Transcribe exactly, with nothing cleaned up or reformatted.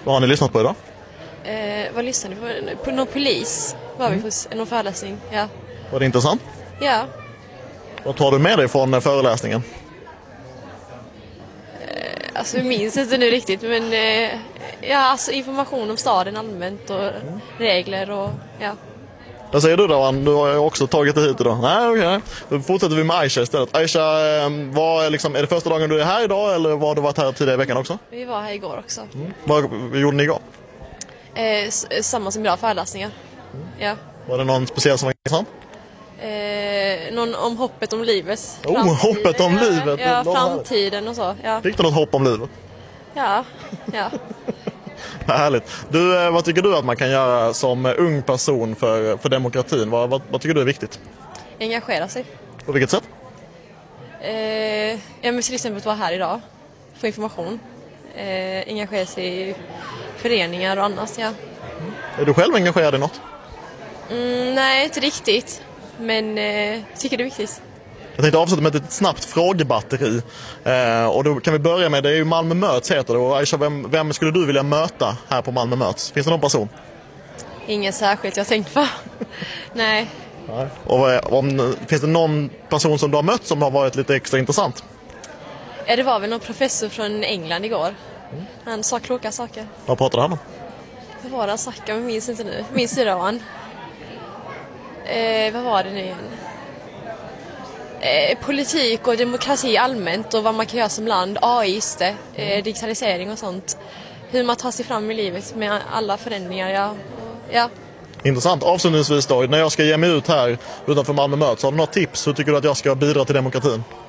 Vad har ni lyssnat på idag? Eh, vad lyssnade vi på? På någon polis var vi på någon föreläsning. Ja. Var det intressant? Ja. Vad tar du med dig från föreläsningen? Eh, alltså jag minns inte nu riktigt, men eh, ja, alltså information om staden allmänt och mm. regler och ja. Vad säger du då, du har också tagit det hit idag. Nej, okej. Okay. Då fortsätter vi med Aisha istället. Aisha, vad är, liksom, är det första dagen du är här idag eller var du varit här tidigare i veckan också? Vi var här igår också. Mm. Vad gjorde ni igår? Eh, samma som idag, föreläsningar. Mm. Ja. Var det någon speciell som var intressant? Eh, någon om hoppet om livet. Oh, framtiden. Hoppet om livet. Ja, ja, framtiden och så. Ja. Fick du något hopp om livet? Ja, ja. Härligt. Du, vad tycker du att man kan göra som ung person för, för demokratin? Vad, vad, vad tycker du är viktigt? Engagera sig. På vilket sätt? Eh, jag måste till exempel vara här idag. Få information. Eh, engagera sig i föreningar och annat, ja. Mm. Är du själv engagerad i något? Mm, nej, inte riktigt. Men eh, tycker det är viktigt. Jag tänkte avsluta med ett snabbt frågebatteri. Eh, och då kan vi börja med, det är ju Malmö Möts heter det. Och Aisha, vem, vem skulle du vilja möta här på Malmö Möts? Finns det någon person? Ingen särskilt jag tänkt på. Nej. Nej. Och om, finns det någon person som du har mött som har varit lite extra intressant? Ja, det var väl någon professor från England igår. Mm. Han sa kloka saker. Vad pratade han om? Vad var det han snackade? Jag minns inte nu. Minns det då han? Eh, vad var det nu igen? Eh, politik och demokrati allmänt och vad man kan göra som land. A I just det. Eh, digitalisering och sånt. Hur man tar sig fram i livet med alla förändringar. Ja. Ja. Intressant. Avslutningsvis då, när jag ska ge mig ut här utanför Malmö Möts, har du några tips? Hur tycker du att jag ska bidra till demokratin?